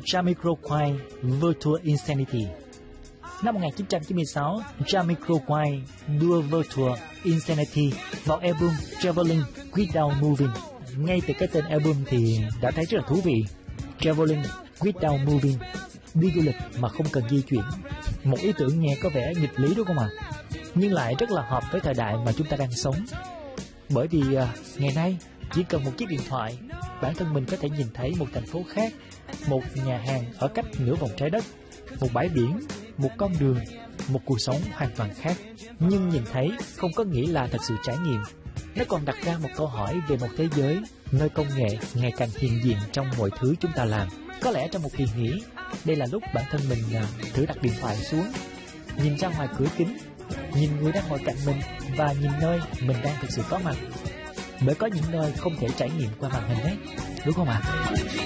Jamiroquai Virtual Insanity. Năm 1996, Jamiroquai đưa Virtual Insanity vào album Traveling Without Moving. Ngay từ cái tên album thì đã thấy rất là thú vị. Traveling Without Moving, đi du lịch mà không cần di chuyển. Một ý tưởng nghe có vẻ nghịch lý đúng không ạ? Nhưng lại rất là hợp với thời đại mà chúng ta đang sống. Bởi vì ngày nay chỉ cần một chiếc điện thoại, bản thân mình có thể nhìn thấy một thành phố khác, một nhà hàng ở cách nửa vòng trái đất, một bãi biển, một con đường, một cuộc sống hoàn toàn khác. Nhưng nhìn thấy không có nghĩa là thật sự trải nghiệm. Nó còn đặt ra một câu hỏi về một thế giới nơi công nghệ ngày càng hiện diện trong mọi thứ chúng ta làm. Có lẽ trong một kỳ nghỉ, đây là lúc bản thân mình thử đặt điện thoại xuống, nhìn ra ngoài cửa kính, nhìn người đang ngồi cạnh mình và nhìn nơi mình đang thực sự có mặt. Bởi có những nơi không thể trải nghiệm qua màn hình ấy, đúng không ạ?